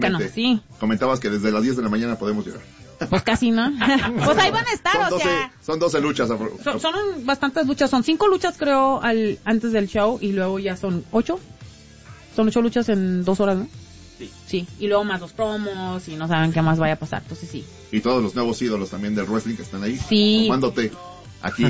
No, sí. Comentabas que desde las 10 de la mañana podemos llegar. Pues casi, ¿no? Pues ahí van a estar, son 12 luchas. Son bastantes luchas, son 5 luchas creo antes del show y luego ya son 8. Son 8 luchas en 2 horas, ¿no? Sí, y luego más los promos y no saben qué más vaya a pasar, entonces sí. Y todos los nuevos ídolos también del wrestling que están ahí. Sí. Tomándote aquí.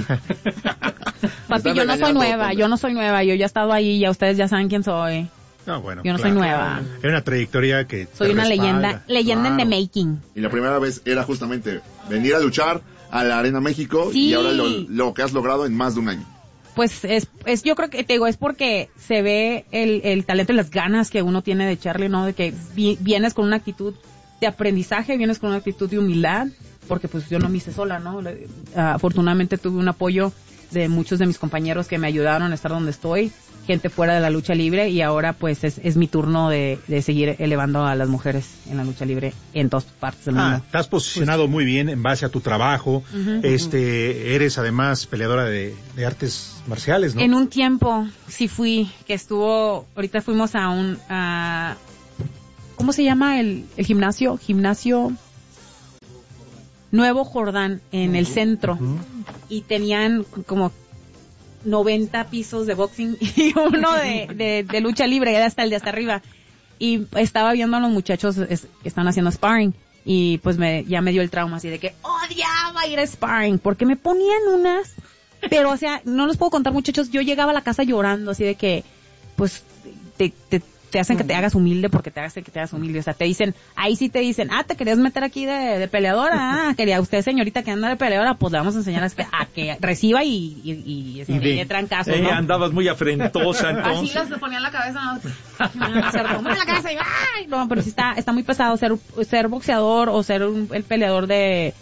Papi, yo no soy nueva, yo ya he estado ahí, ya ustedes ya saben quién soy. No, bueno, yo no soy nueva. Hay una trayectoria que soy una leyenda en the making. Y la primera vez era justamente venir a luchar a la Arena México y ahora lo que has logrado en más de un año. Pues es yo creo que te digo, es porque se ve el talento y las ganas que uno tiene de echarle, ¿no? De que vienes con una actitud de aprendizaje, vienes con una actitud de humildad, porque pues yo no me hice sola, ¿no? Afortunadamente tuve un apoyo de muchos de mis compañeros que me ayudaron a estar donde estoy, gente fuera de la lucha libre, y ahora pues es mi turno de seguir elevando a las mujeres en la lucha libre en todas partes del mundo. Te has posicionado muy bien en base a tu trabajo. Eres además peleadora de artes marciales, ¿no? En un tiempo sí fui, ahorita fuimos a ¿cómo se llama el gimnasio? Gimnasio Nuevo Jordán en el centro, y tenían como 90 pisos de boxing y uno de lucha libre, hasta el de hasta arriba, y estaba viendo a los muchachos que están haciendo sparring, y pues ya me dio el trauma así de que odiaba ir a sparring, porque me ponían unas, pero o sea, no les puedo contar, muchachos, yo llegaba a la casa llorando, así de que pues te hacen que te hagas humilde porque te hacen que te hagas humilde, o sea, ahí sí te dicen, te querías meter aquí de peleadora, quería usted, señorita, que anda de peleadora, pues le vamos a enseñar a que reciba y de trancazo, ¿no? Andabas muy afrentosa, entonces. Así les ponían la cabeza, ¿no? Hacer la cabeza y ¡ay! No, pero sí está muy pesado ser boxeador o ser el peleador de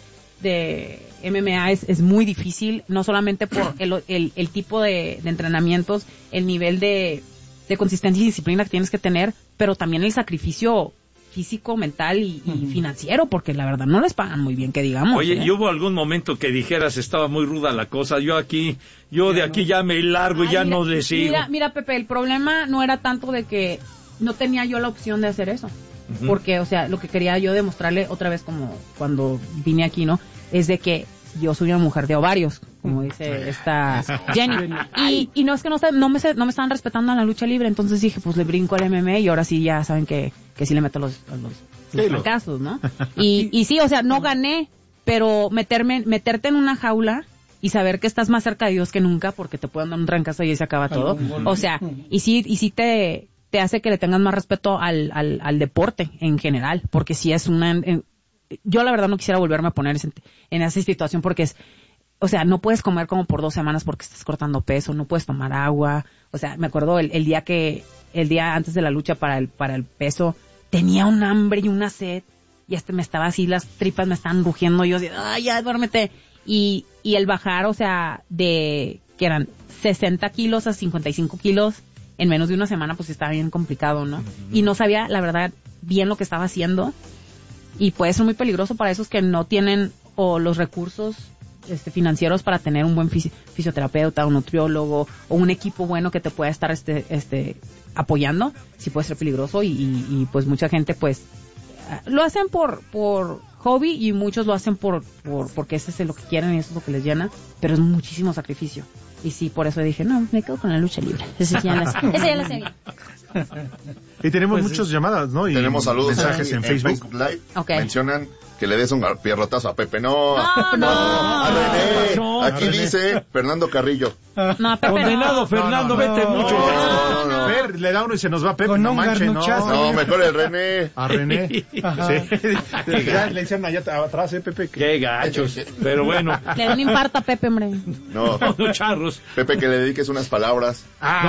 MMA es muy difícil, no solamente por el tipo de entrenamientos, el nivel de consistencia y disciplina que tienes que tener, pero también el sacrificio físico, mental y financiero, porque la verdad no les pagan muy bien, que digamos. Oye, ¿y hubo algún momento que dijeras estaba muy ruda la cosa? Yo de aquí ya me largo y ya no le sigo. Mira, Pepe, el problema no era tanto de que no tenía yo la opción de hacer eso, porque, o sea, lo que quería yo demostrarle otra vez, como cuando vine aquí, ¿no? Es de que yo soy una mujer de ovarios, como dice esta Jenny, y no es que no me estaban respetando en la lucha libre, entonces dije, pues le brinco al MMA y ahora sí ya saben que sí le meto los fracasos, ¿no? Y sí, o sea, no gané, pero meterte en una jaula y saber que estás más cerca de Dios que nunca, porque te pueden dar un trancazo y ahí se acaba todo, o sea, y sí te hace que le tengas más respeto al deporte en general, porque sí es yo la verdad no quisiera volverme a poner en esa situación, porque o sea, no puedes comer como por 2 semanas porque estás cortando peso, no puedes tomar agua. O sea, me acuerdo el día antes de la lucha para el peso, tenía un hambre y una sed, y me estaba así, las tripas me estaban rugiendo, y yo decía, ¡ay, ya, duérmete! Y el bajar, o sea, que eran 60 kilos a 55 kilos en menos de una semana, pues estaba bien complicado, ¿no? Y no sabía, la verdad, bien lo que estaba haciendo. Y puede ser muy peligroso para esos que no tienen o los recursos financieros para tener un buen fisioterapeuta, un nutriólogo o un equipo bueno que te pueda estar apoyando. Sí puede ser peligroso, y pues mucha gente pues lo hacen por hobby, y muchos lo hacen porque ese es lo que quieren y eso es lo que les llena, pero es muchísimo sacrificio. Y sí, por eso dije, no, me quedo con la lucha libre. Esa ya la sé. Y tenemos muchas llamadas, ¿no? Y tenemos saludos, mensajes en Facebook Live. Okay. Mencionan que le des un pierrotazo a Pepe. No, no, a René. No, Aquí René. dice Fernando Carrillo. No, Pepe, Condenado, Fernando, vete mucho. No. Fer, le da uno y se nos va Pepe, Con no un manche, garnuchazo. No, mejor el René. A René. Ajá. Sí. Ya le decían allá atrás, Pepe. Qué gachos, pero bueno. le da un infarto a Pepe, hombre. No, Los charros. Pepe, que le dediques unas palabras.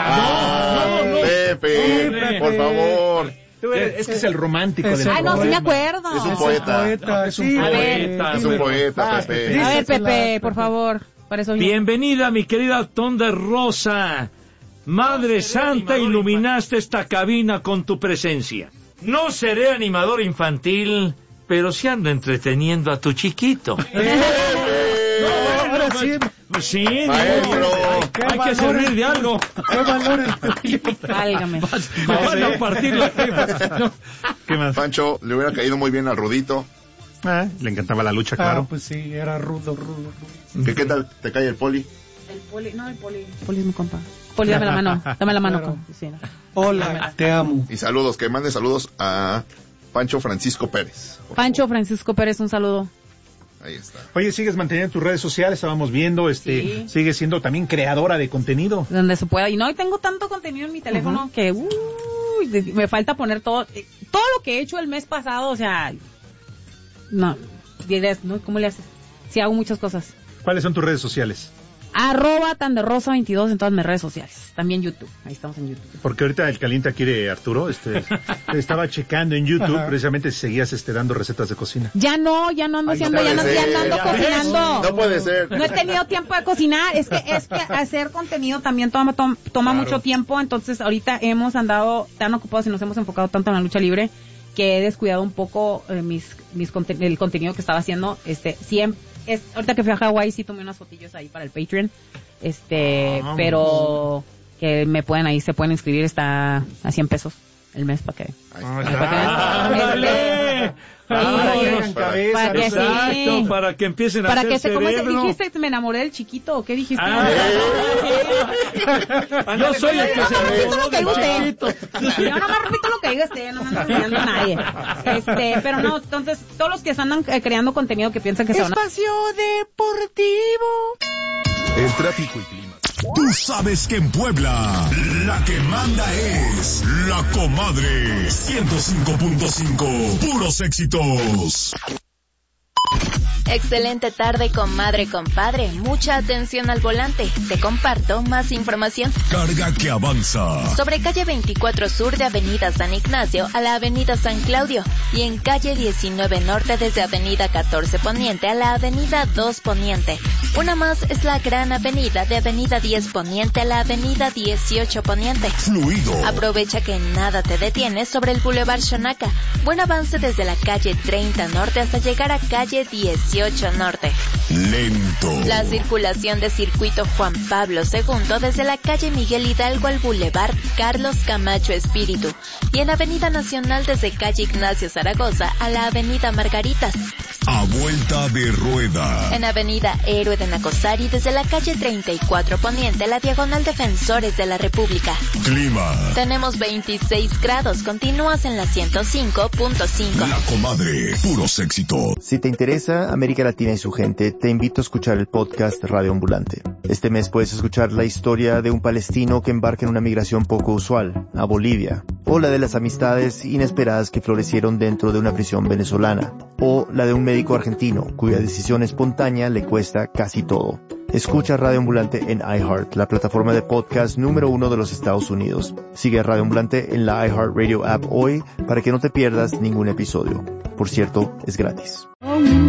No. Pepe, por favor. Es que es el romántico del Ay, no, sí me acuerdo. Es un poeta. Es un poeta. Es un poeta, Ah, Pepe. A ver, Pepe, por favor. Para eso Bienvenida, mi querida Thunder Rosa. Madre Santa, iluminaste esta cabina con tu presencia. No seré animador infantil, pero sí ando entreteniendo a tu chiquito. Ahora sí. Sí, Maestro. Hay que servir de algo. ¿Qué valores? Válgame. Me van a partir la jefa. No. ¿Qué más? Pancho, le hubiera caído muy bien al Rudito. Le encantaba la lucha, claro. Pues sí, era rudo. ¿Qué tal te cae el Poli? El Poli es mi compa. Poli, dame la mano. Claro. Sí, no. Hola, te amo. Y saludos, que mande saludos a Pancho Francisco Pérez. Pancho Francisco Pérez, un saludo. Ahí está. Oye, ¿sigues manteniendo tus redes sociales? Estábamos viendo, Sí. sigues siendo también creadora de contenido. Donde se pueda. Y no, tengo tanto contenido en mi teléfono que me falta poner todo lo que he hecho el mes pasado, o sea, no, dirás, ¿no? ¿Cómo le haces? Sí, hago muchas cosas. ¿Cuáles son tus redes sociales? @tanderrosa22 en todas mis redes sociales. También YouTube. Ahí estamos en YouTube. Porque ahorita el calienta quiere Arturo, estaba checando en YouTube precisamente si seguías dando recetas de cocina. Ya no ando haciendo, no ya no puede ser. ando cocinando. No puede ser. No he tenido tiempo de cocinar, es que hacer contenido también toma mucho tiempo, entonces ahorita hemos andado tan ocupados y nos hemos enfocado tanto en la lucha libre que he descuidado un poco el contenido que estaba haciendo. Ahorita que fui a Hawái sí tomé unas fotillos ahí para el Patreon, pero que se pueden inscribir, está a 100 pesos el mes para que. Para que empiecen a hacer cerebro. ¿Dijiste me enamoré del chiquito o qué dijiste? Yo soy el que se enamoró del chiquito. Yo no me repito lo que diga no me ando enseñando a nadie. Pero no, entonces, todos los que andan creando contenido que piensan que son Espacio Deportivo. El tráfico y clima. Tú sabes que en Puebla, la que manda es La Comadre 105.5. Puros éxitos. Excelente tarde, comadre, compadre. Mucha atención al volante. Te comparto más información. Carga que avanza. Sobre calle 24 Sur de Avenida San Ignacio a la Avenida San Claudio. Y en calle 19 Norte desde Avenida 14 Poniente a la Avenida 2 Poniente. Una más es la Gran Avenida de Avenida 10 Poniente a la Avenida 18 Poniente. Fluido. Aprovecha que nada te detiene sobre el Boulevard Xonaca. Buen avance desde la calle 30 Norte hasta llegar a calle 18 Norte. Lento. La circulación de circuito Juan Pablo II desde la calle Miguel Hidalgo al Boulevard Carlos Camacho Espíritu y en Avenida Nacional desde calle Ignacio Zaragoza a la Avenida Margaritas. A vuelta de rueda. En Avenida Héroe de Nacosari desde la calle 34 Poniente a la Diagonal Defensores de la República. Clima. Tenemos 26 grados, continúas en la 105.5. La Comadre, puros éxitos. Si te interesa América Latina y su gente, te invito a escuchar el podcast Radio Ambulante. Este mes puedes escuchar la historia de un palestino que embarca en una migración poco usual, a Bolivia, o la de las amistades inesperadas que florecieron dentro de una prisión venezolana, o la de un médico argentino cuya decisión espontánea le cuesta casi todo. Escucha Radio Ambulante en iHeart, la plataforma de podcast número 1 de los Estados Unidos. Sigue a Radio Ambulante en la iHeart Radio app hoy para que no te pierdas ningún episodio. Por cierto, es gratis.